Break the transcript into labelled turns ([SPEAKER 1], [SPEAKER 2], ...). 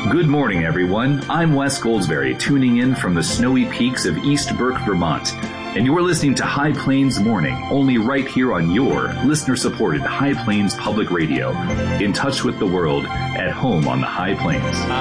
[SPEAKER 1] Good morning, everyone. I'm Wes Goldsberry, tuning in from the snowy peaks of East Burke, Vermont. And you're listening to High Plains Morning, only right here on your listener-supported High Plains Public Radio. In touch with the world, at home on the High Plains.